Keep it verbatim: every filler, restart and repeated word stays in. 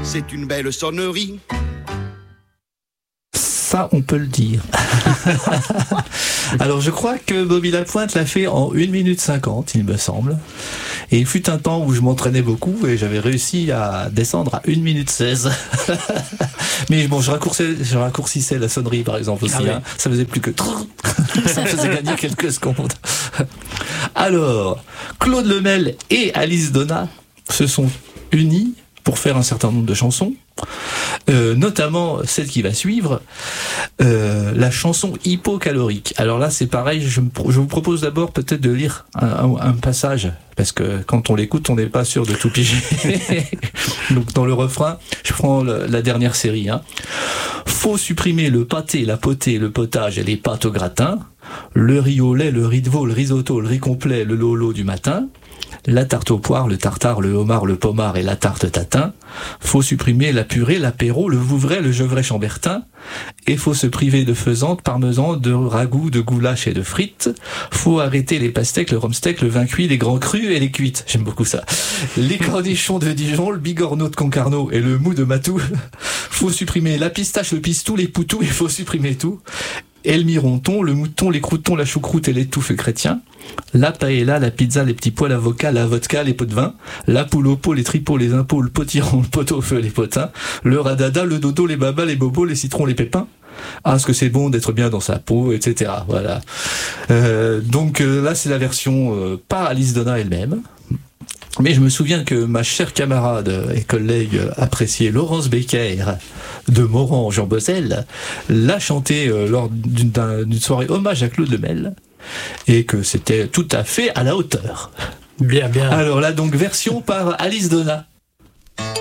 c'est une belle sonnerie. Ça, on peut le dire. Alors, je crois que Bobby Lapointe l'a fait en une minute cinquante, il me semble. Et il fut un temps où je m'entraînais beaucoup et j'avais réussi à descendre à une minute seize. Mais bon, je raccourcissais, je raccourcissais la sonnerie, par exemple, aussi. Ah oui. Hein. Ça faisait plus que... Ça faisait gagner quelques secondes. Alors, Claude Lemel et Alice Donna se sont unis pour faire un certain nombre de chansons, euh, notamment celle qui va suivre, euh, la chanson Hypocalorique. Alors là, c'est pareil, je, me, je vous propose d'abord peut-être de lire un, un, un passage, parce que quand on l'écoute, on n'est pas sûr de tout piger. Donc dans le refrain, je prends le, la dernière série. Hein. Faut supprimer le pâté, la potée, le potage et les pâtes au gratin, le riz au lait, le riz de veau, le risotto, le riz complet, le lolo du matin, la tarte aux poires, le tartare, le homard, le pommard et la tarte tatin. Faut supprimer la purée, l'apéro, le vouvray, le gevrey chambertin. Et faut se priver de faisante, parmesan, de ragoût, de goulash et de frites. Faut arrêter les pastèques, le rhum-steak, le vin cuit, les grands crus et les cuites. J'aime beaucoup ça. Les cornichons de Dijon, le bigorneau de Concarneau et le mou de Matou. Faut supprimer la pistache, le pistou, les poutous, il faut supprimer tout. Et le mironton, le mouton, les croutons, la choucroute et les touffes chrétiens, la paella, la pizza, les petits pois, l'avocat, la vodka, les pots de vin, la poule au pot, les tripots, les impôts, le potiron, le pot au feu, les potins, le radada, le dodo, les babas, les bobos, les citrons, les pépins. Ah, est-ce que c'est bon d'être bien dans sa peau, et cetera. Voilà. Euh, donc euh, là, c'est la version euh, par Alice Donna elle-même. Mais je me souviens que ma chère camarade et collègue appréciée Laurence Becker de Moran-Jean Bosel l'a chanté lors d'une, d'une soirée hommage à Claude Lemel et que c'était tout à fait à la hauteur. Bien, bien. Alors là, donc, version par Alice Donna.